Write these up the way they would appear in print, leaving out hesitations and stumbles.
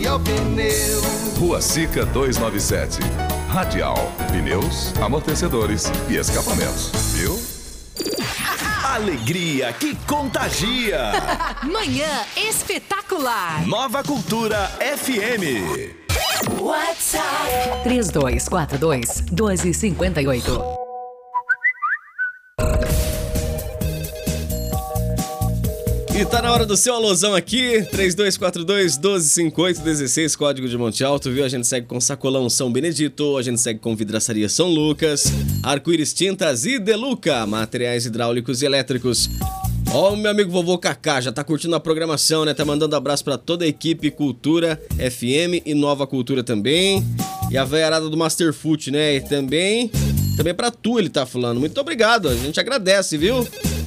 é o pneu. Rua Sica 297. Radial, pneus, amortecedores e escapamentos, viu? Alegria que contagia. Manhã espetacular. Nova Cultura FM. WhatsApp 3242-1258. E tá na hora do seu alusão aqui, 3242-1258-16, código de Monte Alto, viu? A gente segue com Sacolão São Benedito, a gente segue com Vidraçaria São Lucas, Arco-Íris Tintas e Deluca, materiais hidráulicos e elétricos. Ó, o meu amigo vovô Kaká já tá curtindo a programação, né? Tá mandando abraço pra toda a equipe Cultura FM e Nova Cultura também. E a veiarada do Masterfoot, né? E também pra tu ele tá falando. Muito obrigado, a gente agradece, viu?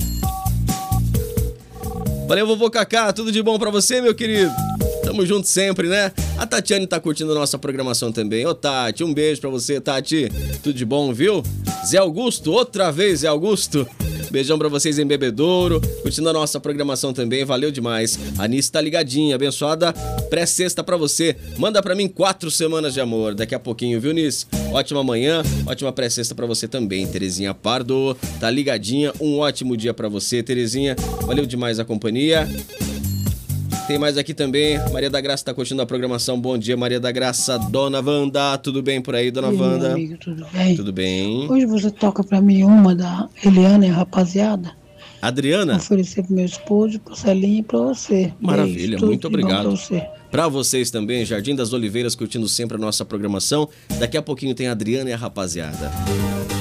Valeu, vovô Kaká, tudo de bom pra você, meu querido? Tamo junto sempre, né? A Tatiane tá curtindo a nossa programação também. Ô, Tati, um beijo pra você, Tati. Tudo de bom, viu? Zé Augusto, outra vez, Zé Augusto. Beijão pra vocês em Bebedouro. Curtindo a nossa programação também, valeu demais. A Anice tá ligadinha, abençoada pré-sexta pra você. Manda pra mim 4 semanas de amor, daqui a pouquinho, viu, Anice? Ótima manhã, ótima pré-sexta pra você também. Terezinha Pardo, tá ligadinha. Um ótimo dia pra você, Terezinha. Valeu demais a companhia. Tem mais aqui também, Maria da Graça tá curtindo a programação. Bom dia, Maria da Graça. Dona Wanda, tudo bem por aí, Dona Wanda? Meu amigo, tudo bem? Tudo bem. Hoje você toca pra mim uma da Eliana e a rapaziada. Adriana? Oferecer pro meu esposo, pro Celinho e pra você. Maravilha, Beijo, muito obrigado. Pra você. Pra vocês também, Jardim das Oliveiras, curtindo sempre a nossa programação. Daqui a pouquinho tem a Adriana e a rapaziada.